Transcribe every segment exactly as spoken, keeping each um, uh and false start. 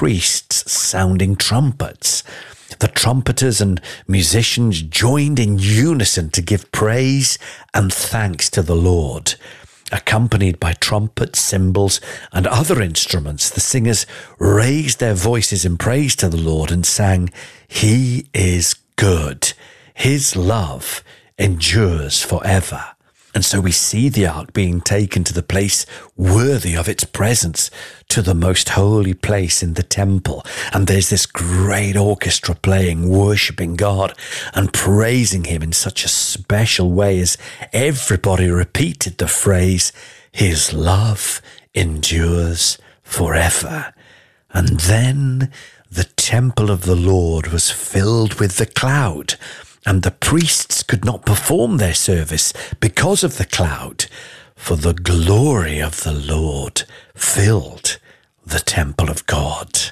priests sounding trumpets. The trumpeters and musicians joined in unison to give praise and thanks to the Lord. Accompanied by trumpets, cymbals, and other instruments, the singers raised their voices in praise to the Lord and sang, "He is good. His love endures forever." And so we see the ark being taken to the place worthy of its presence, to the most holy place in the temple. And there's this great orchestra playing, worshipping God and praising him in such a special way as everybody repeated the phrase, "His love endures forever." And then the temple of the Lord was filled with the cloud, and the priests could not perform their service because of the cloud, for the glory of the Lord filled the temple of God.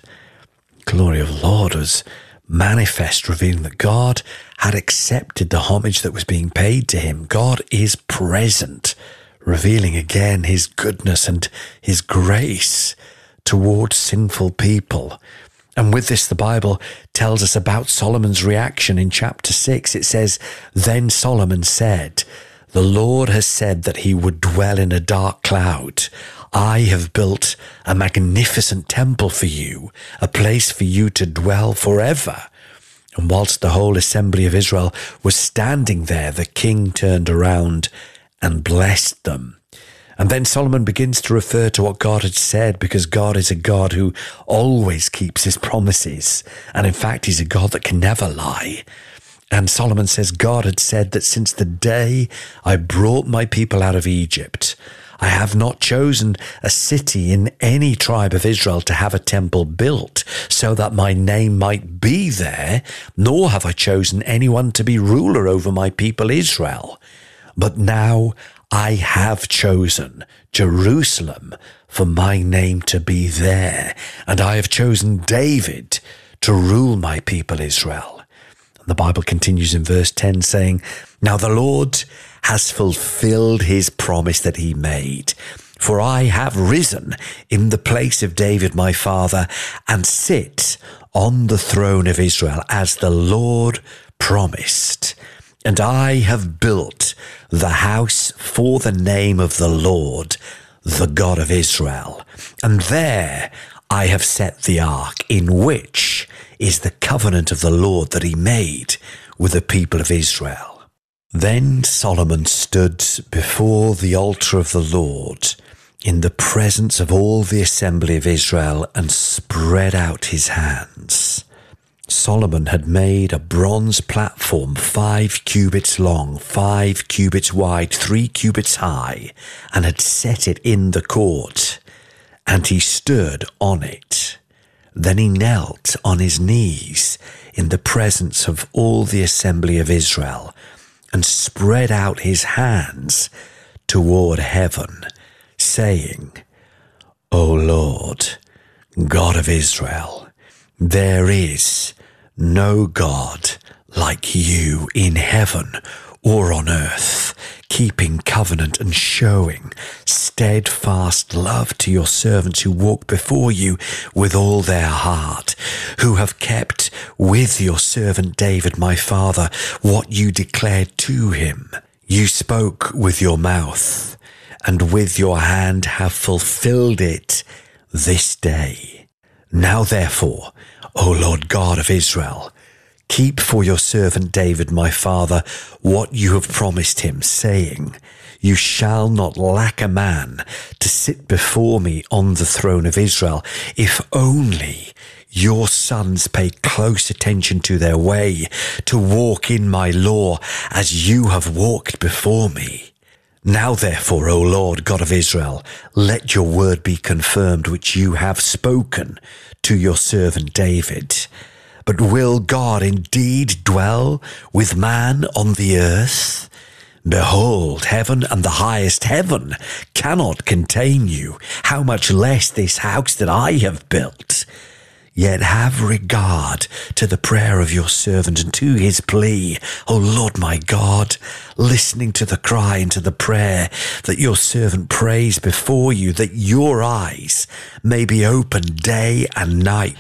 Glory of the Lord was manifest, revealing that God had accepted the homage that was being paid to him. God is present, revealing again his goodness and his grace towards sinful people. And with this, the Bible tells us about Solomon's reaction in chapter six. It says, "Then Solomon said, 'The Lord has said that he would dwell in a dark cloud. I have built a magnificent temple for you, a place for you to dwell forever.' And whilst the whole assembly of Israel was standing there, the king turned around and blessed them." And then Solomon begins to refer to what God had said, because God is a God who always keeps his promises. And in fact, he's a God that can never lie. And Solomon says, "God had said that since the day I brought my people out of Egypt, I have not chosen a city in any tribe of Israel to have a temple built so that my name might be there, nor have I chosen anyone to be ruler over my people Israel. But now I have chosen Jerusalem for my name to be there, and I have chosen David to rule my people Israel." And the Bible continues in verse ten saying, "Now the Lord has fulfilled his promise that he made, for I have risen in the place of David my father and sit on the throne of Israel as the Lord promised. And I have built the house for the name of the Lord, the God of Israel. And there I have set the ark, in which is the covenant of the Lord that he made with the people of Israel." Then Solomon stood before the altar of the Lord in the presence of all the assembly of Israel and spread out his hands. Solomon had made a bronze platform five cubits long, five cubits wide, three cubits high, and had set it in the court, and he stood on it. Then he knelt on his knees in the presence of all the assembly of Israel, and spread out his hands toward heaven, saying, "O Lord, God of Israel, there is no God like you in heaven or on earth, keeping covenant and showing steadfast love to your servants who walk before you with all their heart, who have kept with your servant David my father what you declared to him. You spoke with your mouth, and with your hand have fulfilled it this day. Now therefore, O Lord God of Israel, keep for your servant David my father what you have promised him, saying, 'You shall not lack a man to sit before me on the throne of Israel, if only your sons pay close attention to their way, to walk in my law as you have walked before me.' Now therefore, O Lord God of Israel, let your word be confirmed which you have spoken to your servant David. But will God indeed dwell with man on the earth? Behold, heaven and the highest heaven cannot contain you, how much less this house that I have built? Yet have regard to the prayer of your servant and to his plea, O Lord my God, listening to the cry and to the prayer that your servant prays before you, that your eyes may be open day and night